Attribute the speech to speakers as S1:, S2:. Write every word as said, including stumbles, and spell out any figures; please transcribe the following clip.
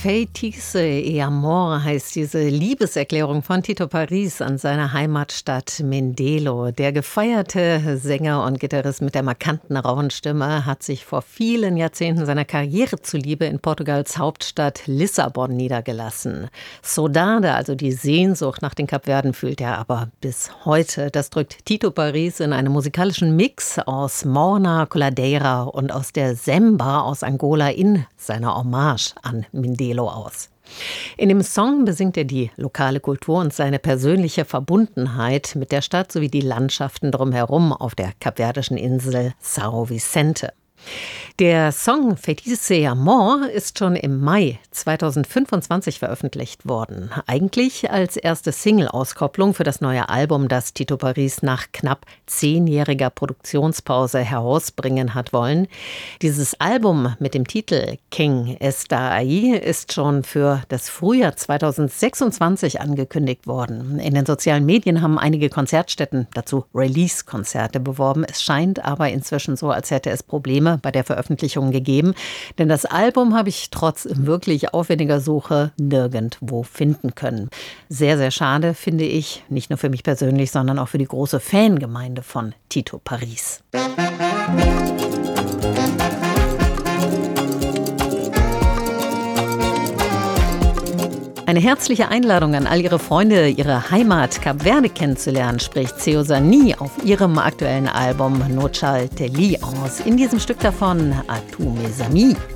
S1: Feitiço e Amor heißt diese Liebeserklärung von Tito Paris an seine Heimatstadt Mindelo. Der gefeierte Sänger und Gitarrist mit der markanten, rauen Stimme hat sich vor vielen Jahrzehnten seiner Karriere zuliebe in Portugals Hauptstadt Lissabon niedergelassen. Saudade, also die Sehnsucht nach den Kapverden, fühlt er aber bis heute. Das drückt Tito Paris in einem musikalischen Mix aus Morna, Coladeira und aus der Semba aus Angola in seiner Hommage an Mindelo aus. In dem Song besingt er die lokale Kultur und seine persönliche Verbundenheit mit der Stadt sowie die Landschaften drumherum auf der kapverdischen Insel São Vicente. Der Song Feitiço e Amor ist schon im Mai zweitausendfünfundzwanzig veröffentlicht worden. Eigentlich als erste Single-Auskopplung für das neue Album, das Tito Paris nach knapp zehnjähriger Produktionspause herausbringen hat wollen. Dieses Album mit dem Titel Quem Está Aí ist schon für das Frühjahr zweitausendsechsundzwanzig angekündigt worden. In den sozialen Medien haben einige Konzertstätten dazu Release-Konzerte beworben. Es scheint aber inzwischen so, als hätte es Probleme bei der Veröffentlichung gegeben, denn das Album habe ich trotz wirklich aufwendiger Suche nirgendwo finden können. Sehr, sehr schade, finde ich, nicht nur für mich persönlich, sondern auch für die große Fangemeinde von Tito Paris. Eine herzliche Einladung an all ihre Freunde, ihre Heimat Kap Verde kennenzulernen, spricht Céu Zani auf ihrem aktuellen Album Nochal Teli aus. In diesem Stück davon A tu mes amis.